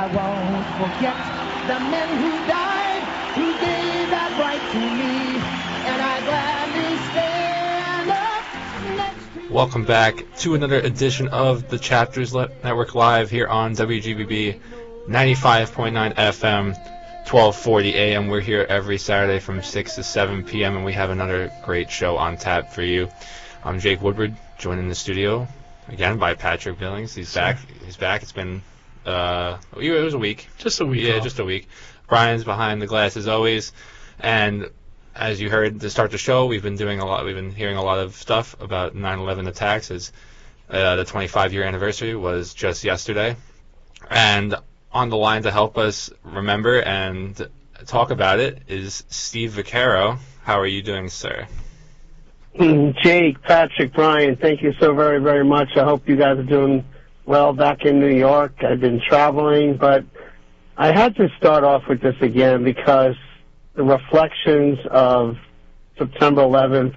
I won't forget the men who died, who gave that right to me, and I gladly stand up next to Welcome back to another edition of the Chapters Network Live here on WGBB 95.9 FM, 1240 AM. We're here every Saturday from 6 to 7 p.m., and we have another great show on tap for you. I'm Jake Woodward, joined in the studio again by Patrick Billings. He's back. He's back. It's been it was a week. Just a week. Yeah, off. just a week. Brian's behind the glass as always, and as you heard to start the show, we've been hearing a lot of stuff about 9/11 attacks, as the 25-year anniversary was just yesterday. And on the line to help us remember and talk about it is Steve Vaccaro. How are you doing, sir? Jake, Patrick, Brian, thank you so very, very much. I hope you guys are doing well back in New York. I've been traveling, but I had to start off with this again because the reflections of September 11th,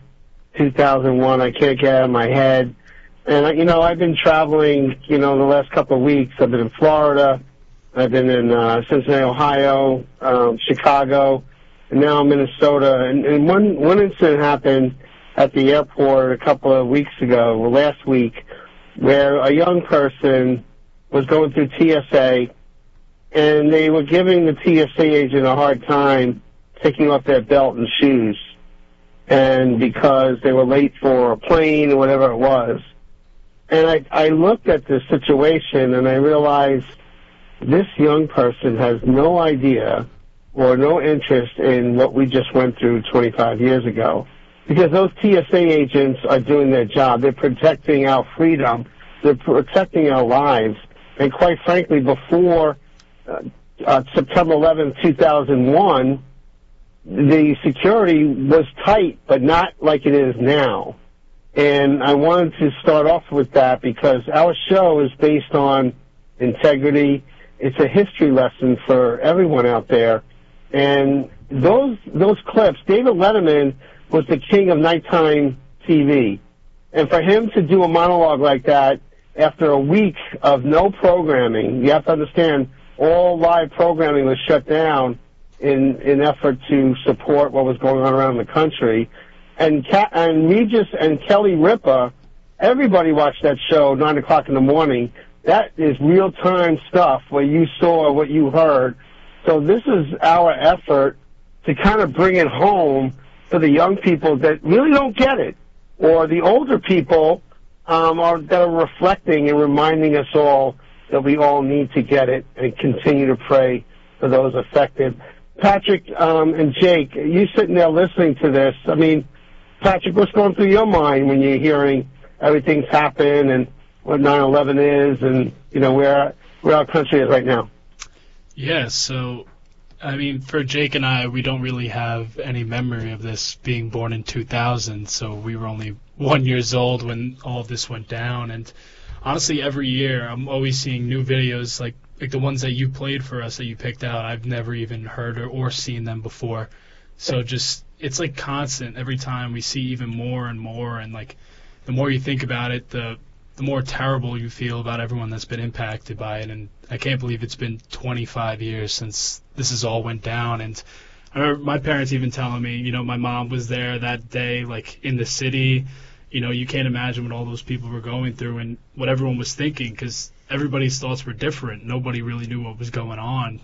2001, I can't get out of my head. And, I've been traveling, the last couple of weeks. I've been in Florida. I've been in Cincinnati, Ohio, Chicago, and now I'm in Minnesota. And one incident happened at the airport a couple of weeks ago, or last week, where a young person was going through TSA, and they were giving the TSA agent a hard time taking off their belt and shoes, and because they were late for a plane or whatever it was. And I looked at the situation, and I realized this young person has no idea or no interest in what we just went through 25 years ago. Because those TSA agents are doing their job. They're protecting our freedom. They're protecting our lives. And quite frankly, before September 11th, 2001, the security was tight, but not like it is now. And I wanted to start off with that because our show is based on integrity. It's a history lesson for everyone out there. And those clips, David Letterman was the king of nighttime TV. And for him to do a monologue like that after a week of no programming, you have to understand all live programming was shut down in effort to support what was going on around the country. And Regis and Kelly Ripa, everybody watched that show 9 o'clock in the morning. That is real-time stuff where you saw what you heard. So this is our effort to kind of bring it home for the young people that really don't get it, or the older people that are reflecting and reminding us all that we all need to get it and continue to pray for those affected. Patrick and Jake, you sitting there listening to this, I mean, Patrick, what's going through your mind when you're hearing everything's happened and what 9/11 is and, where our country is right now? Yeah, so, I mean, for Jake and I, we don't really have any memory of this being born in 2000, so we were only 1 year old when all of this went down. And honestly, every year I'm always seeing new videos like the ones that you played for us that you picked out. I've never even heard or seen them before. So just, it's like constant. Every time we see even more and more, and like the more you think about it, the more terrible you feel about everyone that's been impacted by it. And I can't believe it's been 25 years since this has all went down. And I remember my parents even telling me, my mom was there that day, like in the city. You can't imagine what all those people were going through and what everyone was thinking, because everybody's thoughts were different. Nobody really knew what was going on.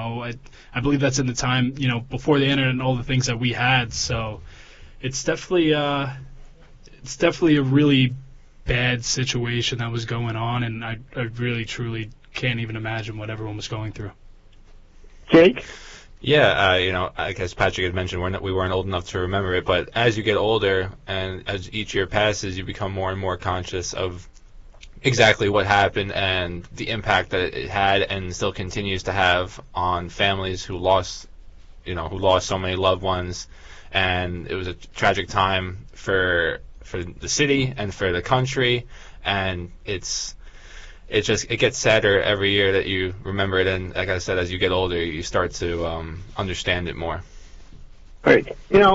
I believe that's in the time, before the internet and all the things that we had. So it's definitely a really bad situation that was going on, and I really, truly can't even imagine what everyone was going through. Jake? Yeah, I guess Patrick had mentioned we weren't old enough to remember it, but as you get older and as each year passes, you become more and more conscious of exactly what happened and the impact that it had and still continues to have on families who lost so many loved ones. And it was a tragic time for the city and for the country, and it gets sadder every year that you remember it. And like I said, as you get older, you start to understand it more. Right.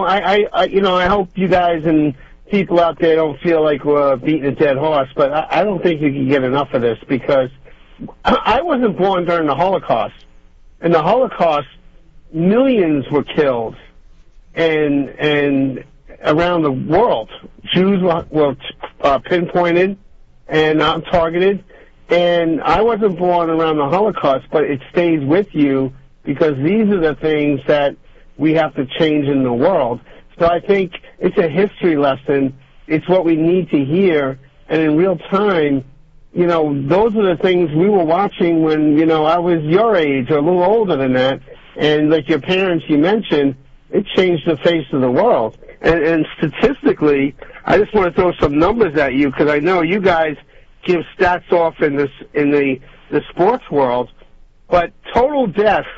I hope you guys and people out there don't feel like we're beating a dead horse, but I don't think you can get enough of this, because I wasn't born during the Holocaust. In the Holocaust, millions were killed, and around the world, Jews were pinpointed and targeted. And I wasn't born around the Holocaust, but it stays with you because these are the things that we have to change in the world. So I think it's a history lesson. It's what we need to hear, and in real time, you know, those are the things we were watching when, you know, I was your age or a little older than that. And like your parents you mentioned, it changed the face of the world. And statistically, I just want to throw some numbers at you because I know you guys give stats off in the sports world. But total death,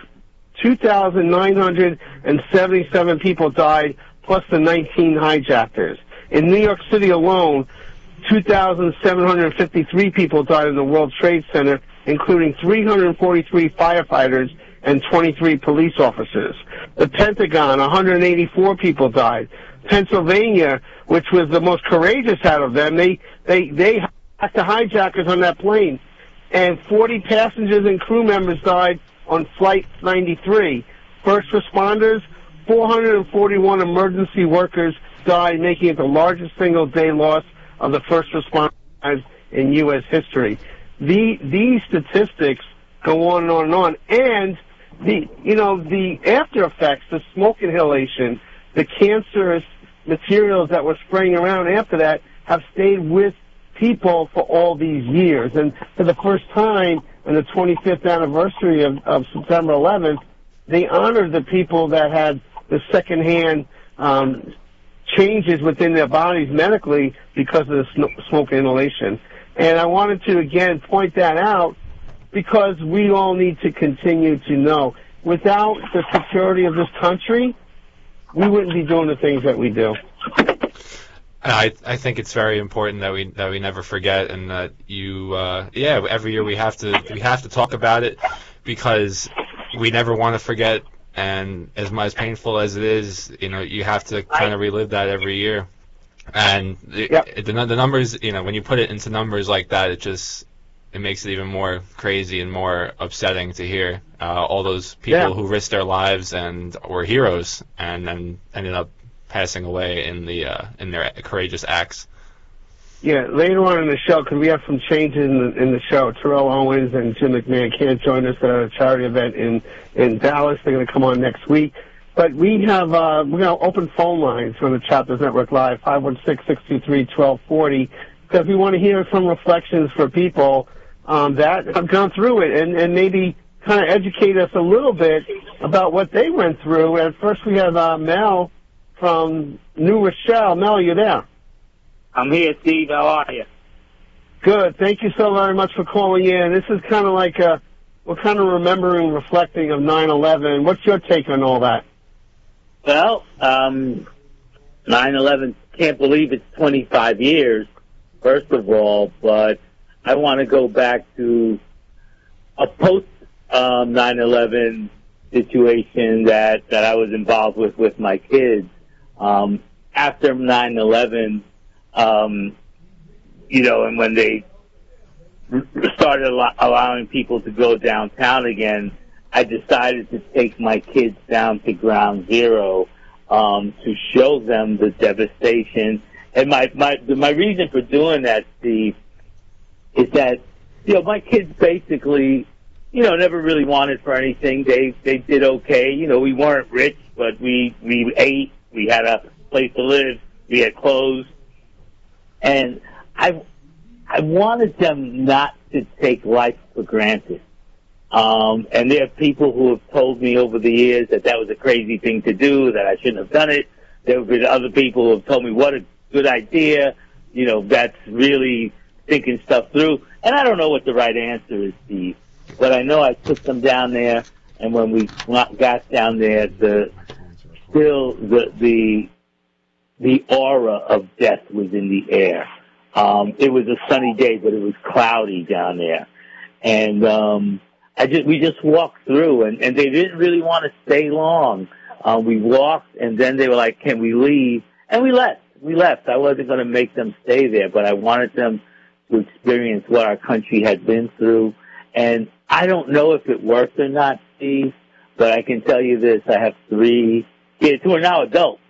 2,977 people died, plus the 19 hijackers. In New York City alone, 2,753 people died in the World Trade Center, including 343 firefighters and 23 police officers. The Pentagon, 184 people died. Pennsylvania, which was the most courageous out of them, they hacked the hijackers on that plane, and 40 passengers and crew members died on Flight 93. First responders, 441 emergency workers died, making it the largest single-day loss of the first responders in U.S. history. These statistics go on and on and on. And the after effects, the smoke inhalation, the cancerous materials that were spraying around after that have stayed with people for all these years. And for the first time in the 25th anniversary of September 11th, they honored the people that had the secondhand changes within their bodies medically because of the smoke inhalation. And I wanted to, again, point that out because we all need to continue to know. Without the security of this country, we wouldn't be doing the things that we do. I think it's very important that we never forget, and that every year we have to talk about it because we never want to forget. And as painful as it is, you know, you have to kind of relive that every year. And the numbers, you know, when you put it into numbers like that, it makes it even more crazy and more upsetting to hear all those people who risked their lives and were heroes and then ended up passing away in their courageous acts. Yeah, later on in the show, because we have some changes in the show, Terrell Owens and Jim McMahon can't join us at a charity event in Dallas. They're going to come on next week. But we have we're going to open phone lines from the Chapters Network Live, 516-623-1240, because we want to hear some reflections for people that have gone through it and maybe kind of educate us a little bit about what they went through. And first we have Mel from New Rochelle. Mel, are you there? I'm here, Steve. How are you? Good. Thank you so very much for calling in. This is kind of like we're kind of remembering, reflecting of 9/11. What's your take on all that? Well, 9/11, can't believe it's 25 years, first of all, but I want to go back to a post-9/11 situation that I was involved with my kids. After 9/11, you know, and when they started allowing people to go downtown again, I decided to take my kids down to Ground Zero to show them the devastation. And my reason for doing that, Steve, is that, you know, my kids basically, you know, never really wanted for anything. They did okay. You know, we weren't rich, but we ate. We had a place to live. We had clothes. And I wanted them not to take life for granted. And there are people who have told me over the years that was a crazy thing to do, that I shouldn't have done it. There have been other people who have told me what a good idea, you know, that's really thinking stuff through. And I don't know what the right answer is, Steve. But I know I took them down there, and when we got down there, the aura of death was in the air. It was a sunny day, but it was cloudy down there. And we just walked through, and they didn't really want to stay long. We walked, and then they were like, "Can we leave?" And we left. I wasn't going to make them stay there, but I wanted them to experience what our country had been through. And I don't know if it worked or not, Steve, but I can tell you this. I have 3 kids who are now adults,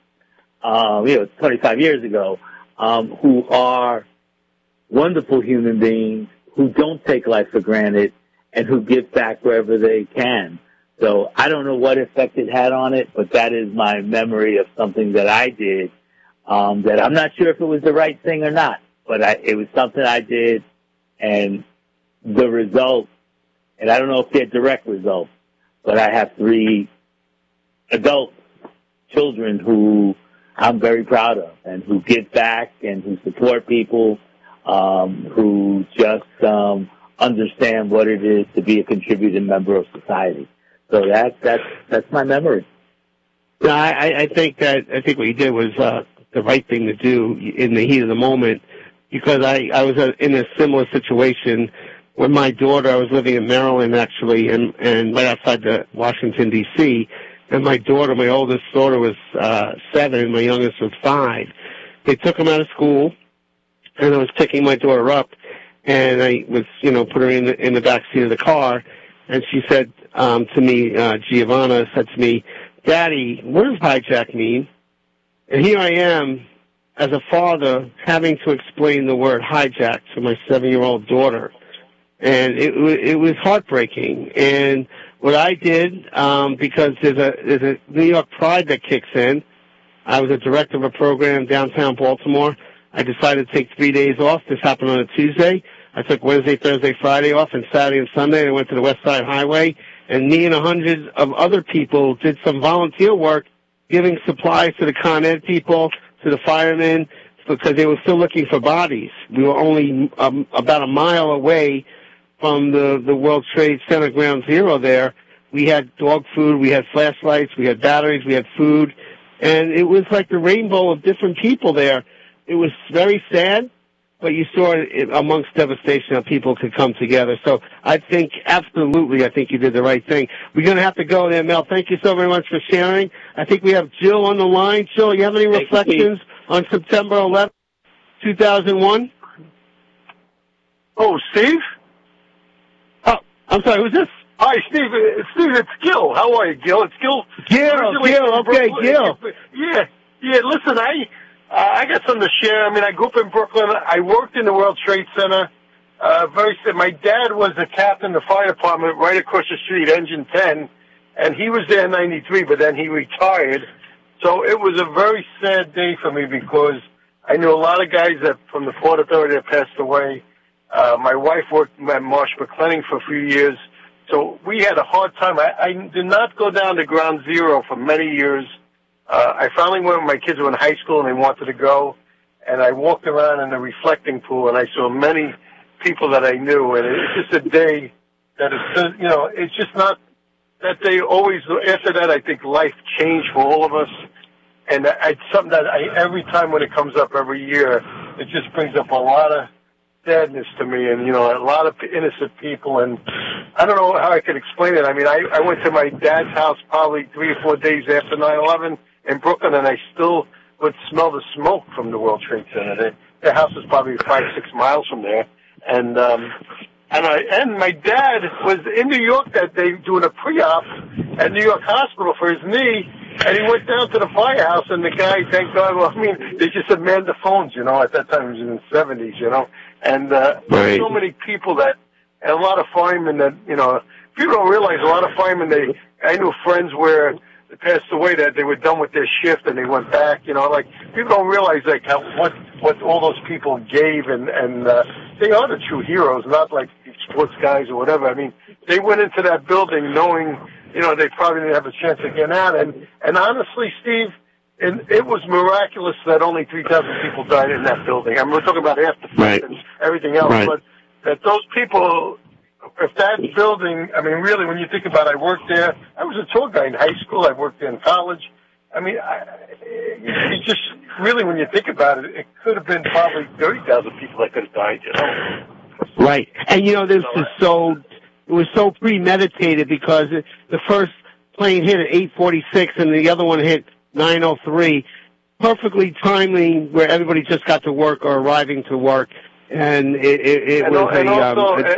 25 years ago, who are wonderful human beings, who don't take life for granted, and who give back wherever they can. So I don't know what effect it had on it, but that is my memory of something that I did, that I'm not sure if it was the right thing or not, but it was something I did, and the results, and I don't know if they're direct results, but I have 3 adult children who I'm very proud of, and who give back and who support people, who just understand what it is to be a contributing member of society. So that's my memory. No, I think what you did was the right thing to do in the heat of the moment, because I was in a similar situation with my daughter. I was living in Maryland, actually, and right outside the Washington, D.C., and my oldest daughter was 7, my youngest was 5. They took them out of school, and I was picking my daughter up, and I was, put her in the back seat of the car, and she said to me, Giovanna said to me, "Daddy, what does hijack mean?" And here I am, as a father, having to explain the word hijack to my 7-year-old daughter. And it was heartbreaking. And what I did, because there's a New York pride that kicks in, I was a director of a program downtown Baltimore. I decided to take 3 days off. This happened on a Tuesday. I took Wednesday, Thursday, Friday off, and Saturday and Sunday I went to the West Side Highway, and me and 100 of other people did some volunteer work, giving supplies to the Con Ed people, to the firemen, because they were still looking for bodies. We were only about a mile away from the World Trade Center Ground Zero there. We had dog food, we had flashlights, we had batteries, we had food, and it was like the rainbow of different people there. It was very sad, but you saw it amongst devastation how people could come together. So I think you did the right thing. We're going to have to go there, Mel. Thank you so very much for sharing. I think we have Jill on the line. Jill, you have any reflections on September 11th, 2001? Oh, Steve? Oh, I'm sorry, who's this? Hi, Steve. Steve, it's Gil. How are you, Gil? It's Gil. Gil, okay, Gil. Yeah, listen, I got something to share. I mean, I grew up in Brooklyn. I worked in the World Trade Center. My dad was a captain of the fire department right across the street, Engine 10, and he was there in 93, but then he retired. So it was a very sad day for me because I knew a lot of guys from the Port Authority that passed away. My wife worked at Marsh McLennan for a few years. So we had a hard time. I did not go down to Ground Zero for many years. I finally went when my kids were in high school and they wanted to go, and I walked around in the reflecting pool and I saw many people that I knew, and it's just a day that is, it's just not that day always. After that, I think life changed for all of us, and it's something that every time when it comes up every year, it just brings up a lot of sadness to me, and a lot of innocent people, and I don't know how I could explain it. I mean, I went to my dad's house probably 3 or 4 days after 9/11 in Brooklyn, and I still would smell the smoke from the World Trade Center. Their house was probably 5-6 miles from there, and my dad was in New York that day doing a pre-op at New York Hospital for his knee, and he went down to the firehouse, and the guy, thank God, they just had manned the phones, at that time it was in the 70s, and right. So many people and a lot of firemen that, people don't realize a lot of firemen, I knew friends where they passed away that they were done with their shift and they went back, people don't realize what all those people gave, and they are the true heroes, not like sports guys or whatever. I mean, they went into that building knowing, they probably didn't have a chance to get out, and honestly, Steve, it was miraculous that only 3,000 people died in that building. I mean, we're talking about half the flight and everything else, but that those people, if that building, I mean, really, when you think about it, I worked there. I was a tour guide in high school. I worked there in college. I mean, it just really, when you think about it, it could have been probably 30,000 people that could have died, Right. And, this is it was so premeditated because the first plane hit at 8:46 and the other one hit 9:03, perfectly timely where everybody just got to work or arriving to work, and it was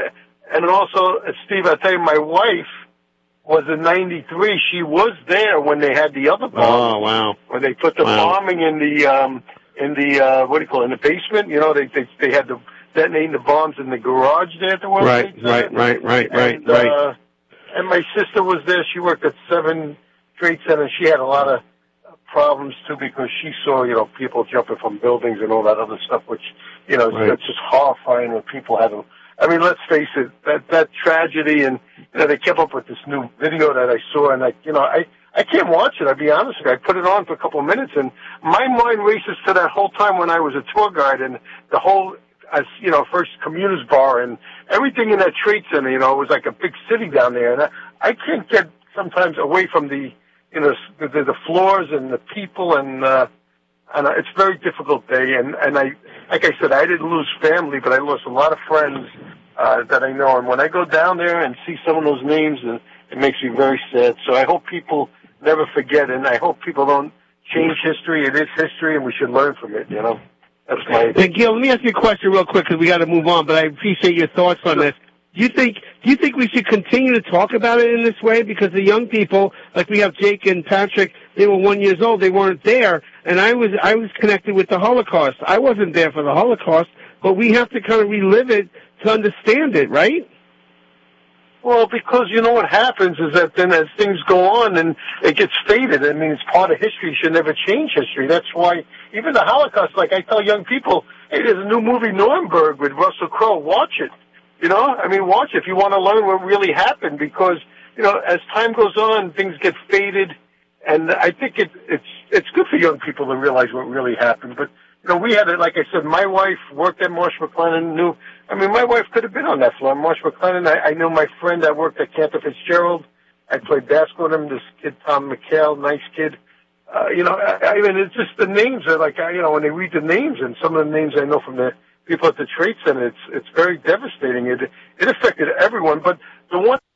And also, Steve, I'll tell you, my wife was in '93. She was there when they had the other bomb. Oh, wow. When they put the bombing in the what do you call it, in the basement. You know, they had to detonate the bombs in the garage there at the World Trade Center. Right. And my sister was there. She worked at 7 Trade Center. She had a lot of problems too because she saw, you know, people jumping from buildings and all that other stuff, which, you know, it's just horrifying when people had to. I mean, let's face it, that tragedy, and you know, they kept up with this new video that I saw, and I can't watch it. I'll be honest with you. I put it on for a couple of minutes, and my mind races to that whole time when I was a tour guide, and the whole, as you know, first Commuters Bar and everything in that trade center. You know, it was like a big city down there, and I can't get sometimes away from the, you know, the floors and the people, and it's a very difficult day. And I, like I said, I didn't lose family, but I lost a lot of friends that I know. And when I go down there and see some of those names, it makes me very sad. So I hope people never forget, and I hope people don't change history. It is history, and we should learn from it. You know, that's my. Hey, Gil, let me ask you a question real quick because we got to move on. But I appreciate your thoughts on this. Do you think we should continue to talk about it in this way? Because the young people, like we have Jake and Patrick, they were 1 year old. They weren't there, and I was connected with the Holocaust. I wasn't there for the Holocaust, but we have to kind of relive it to understand it, right? Well, because you know what happens is that then as things go on and it gets faded, I mean, it's part of history. You should never change history. That's why even the Holocaust, like I tell young people, hey, there's a new movie, Nuremberg, with Russell Crowe. Watch it. You know, I mean, watch it if you want to learn what really happened, because, you know, as time goes on, things get faded, and I think it's good for young people to realize what really happened. But, you know, we had it, like I said, my wife worked at Marsh McLennan, my wife could have been on that floor. Marsh McLennan, I knew my friend that worked at Cantor Fitzgerald. I played basketball with him, this kid, Tom McHale, nice kid. You know, I mean, it's just the names are like, you know, when they read the names, and some of the names I know from the people at the Trade Center, it's very devastating. It affected everyone, but the one